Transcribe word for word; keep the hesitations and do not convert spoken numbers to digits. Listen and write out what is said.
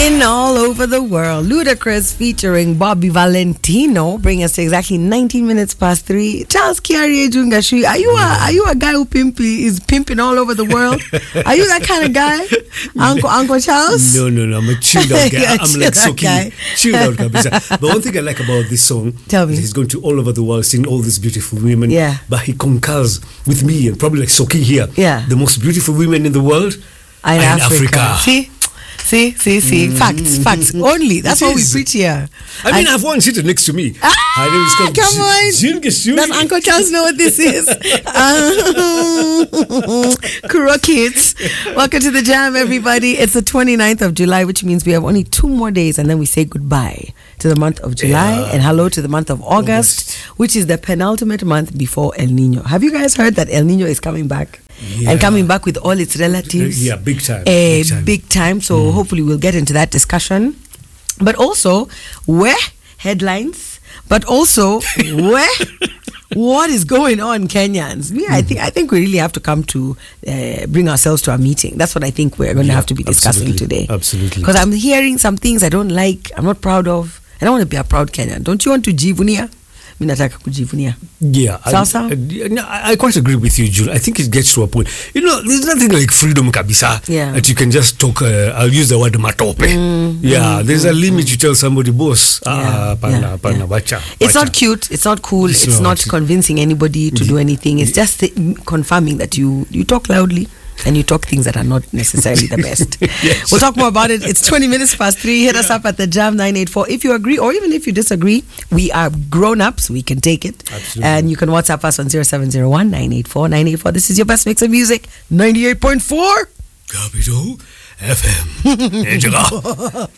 Pimpin' all over the world. Ludacris featuring Bobby Valentino bring us to exactly nineteen minutes past three. Charles Kiarie Jungashui, are you a are you a guy who pimpy is pimping all over the world? Are you that kind of guy, Uncle Uncle Charles? No, no, no. I'm a chilled out guy. I'm like soaking, chilled out guy. But one thing I like about this song, tell me, he's going to all over the world, seeing all these beautiful women. Yeah. But he concurs with me and probably like Soki here. Yeah. The most beautiful women in the world are in Africa. Africa. See. See, see, see. Mm. Facts, facts. Only. That's what we preach here. I mean, I have one seated next to me. Ah, come G- on. G- G- Does Uncle Charles know what this is? Kuro Kids. Welcome to the Jam, everybody. It's the twenty-ninth of July, which means we have only two more days, and then we say goodbye to the month of July yeah. and hello to the month of August, August, which is the penultimate month before El Nino. Have you guys heard that El Nino is coming back? Yeah. And coming back with all its relatives. Yeah, big time. Uh, big time. Big time. So mm. hopefully we'll get into that discussion. But also, where headlines, but also where what is going on, Kenyans? We, mm. I think I think we really have to come to uh, bring ourselves to our meeting. That's what I think we're going to yeah, have to be discussing absolutely. today. Absolutely. Because I'm hearing some things I don't like, I'm not proud of. I don't want to be a proud Kenyan. Don't you want to jivunia? Yeah, Salsa? I, I, I quite agree with you, June. I think it gets to a point. You know, there's nothing like freedom kabisa yeah. that you can just talk. Uh, I'll use the word matope. Mm, yeah, mm, there's mm, a limit. Mm. You tell somebody, boss, yeah, ah, pana, yeah, pana, yeah. bacha, it's bacha. not cute. It's not cool. It's, it's not, not convincing anybody to do anything. It's just confirming that you you talk loudly. And you talk things that are not necessarily the best. Yes. We'll talk more about it. It's twenty minutes past three. Hit yeah. us up at the Jam nine eight four. If you agree or even if you disagree, we are grown-ups. We can take it. Absolutely. And you can WhatsApp us on zero seven zero one nine eight four nine eight four. This is your best mix of music. ninety-eight point four Capital F M.